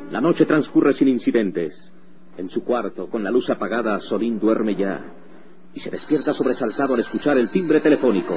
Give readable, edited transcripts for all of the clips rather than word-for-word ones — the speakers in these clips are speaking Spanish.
La noche transcurre sin incidentes. En su cuarto, con la luz apagada, Solín duerme ya. Y se despierta sobresaltado al escuchar el timbre telefónico.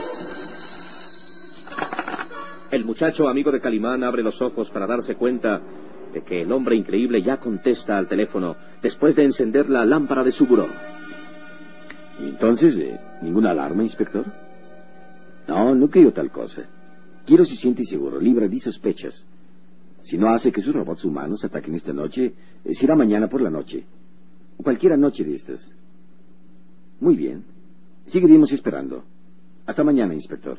El muchacho, amigo de Calimán, abre los ojos para darse cuenta de que el hombre increíble ya contesta al teléfono después de encender la lámpara de su buró. Entonces, ¿ninguna alarma, inspector? No creo tal cosa. Quiero se siente seguro, libre de sospechas. Si no hace que sus robots humanos ataquen esta noche, será mañana por la noche. O cualquier noche de estas. Muy bien. Seguiremos esperando. Hasta mañana, inspector.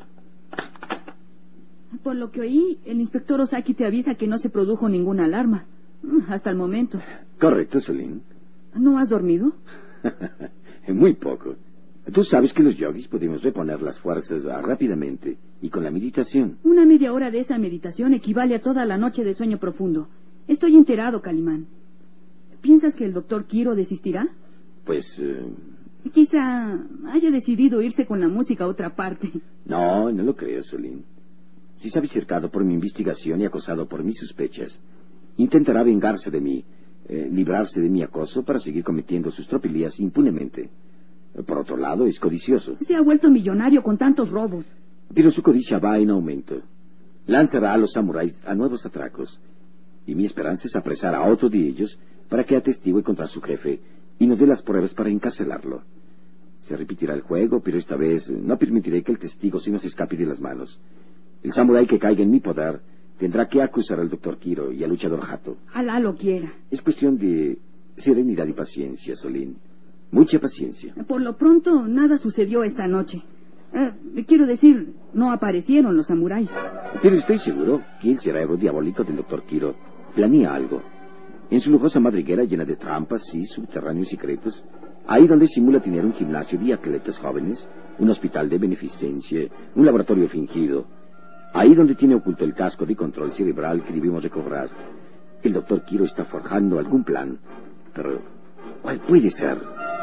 Por lo que oí, el inspector Ozaki te avisa que no se produjo ninguna alarma. Hasta el momento. Correcto, Solín. ¿No has dormido? Muy poco. Tú sabes que los yogis podemos reponer las fuerzas rápidamente y con la meditación. Una media hora de esa meditación equivale a toda la noche de sueño profundo. Estoy enterado, Calimán. ¿Piensas que el doctor Quiro desistirá? Pues... Quizá haya decidido irse con la música a otra parte. No lo creo, Solín. Si se ha cercado por mi investigación y acosado por mis sospechas, intentará vengarse de mí, librarse de mi acoso para seguir cometiendo sus tropelías impunemente. Por otro lado, es codicioso. Se ha vuelto millonario con tantos robos. Pero su codicia va en aumento. Lanzará a los samuráis a nuevos atracos. Y mi esperanza es apresar a otro de ellos para que atestigue contra su jefe y nos dé las pruebas para encarcelarlo. Se repetirá el juego, pero esta vez no permitiré que el testigo se nos escape de las manos. El samurái que caiga en mi poder tendrá que acusar al doctor Quiro y al luchador Hato. Alá lo quiera. Es cuestión de serenidad y paciencia, Solín. Mucha paciencia. Por lo pronto, nada sucedió esta noche. Quiero decir, no aparecieron los samuráis. Pero estoy seguro que el cerebro diabólico del doctor Quiro planea algo. En su lujosa madriguera llena de trampas y subterráneos secretos, ahí donde simula tener un gimnasio de atletas jóvenes, un hospital de beneficencia, un laboratorio fingido, ahí donde tiene oculto el casco de control cerebral que debemos recobrar, el doctor Quiro está forjando algún plan. Pero, ¿cuál puede ser?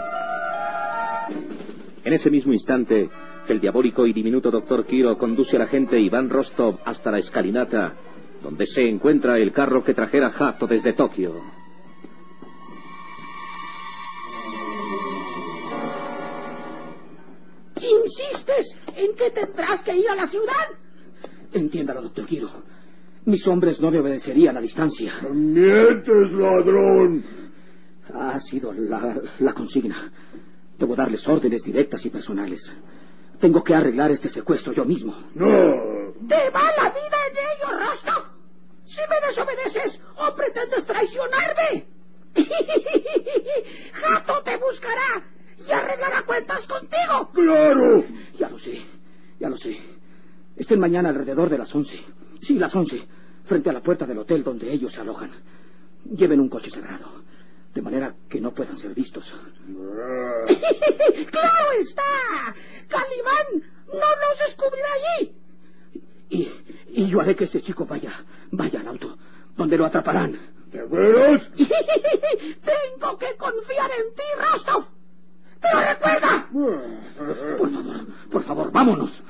En ese mismo instante, el diabólico y diminuto doctor Quiro conduce al agente Iván Rostov hasta la escalinata, donde se encuentra el carro que trajera Hato desde Tokio. ¿Insistes en que tendrás que ir a la ciudad? Entiéndalo, doctor Quiro. Mis hombres no me obedecerían a distancia. ¡Mientes, ladrón! Ha sido la consigna. Debo darles órdenes directas y personales. Tengo que arreglar este secuestro yo mismo. ¡No! ¡Te va la vida en ello, Rostov! Si me desobedeces o pretendes traicionarme, Hato te buscará y arreglará cuentas contigo. ¡Claro! Ya lo sé. Estén mañana alrededor de las 11. Sí, las 11. Frente a la puerta del hotel donde ellos se alojan. Lleven un coche cerrado, de manera que no puedan ser vistos. ¡Claro está! ¡Calimán no los descubrirá allí! Y yo haré que ese chico vaya al auto, donde lo atraparán. ¿De veras? Tengo que confiar en ti, Rostov. ¡Pero recuerda! Por favor, vámonos.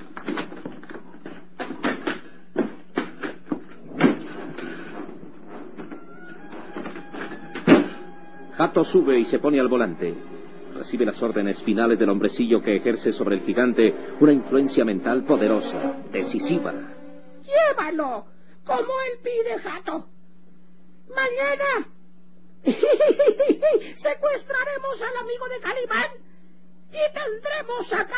Hato sube y se pone al volante. Recibe las órdenes finales del hombrecillo que ejerce sobre el gigante una influencia mental poderosa, decisiva. ¡Llévalo! Como él pide, Hato. Mañana secuestraremos al amigo de Calimán y tendremos a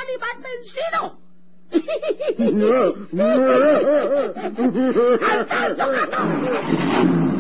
Calimán vencido. ¡Al tanto, Hato!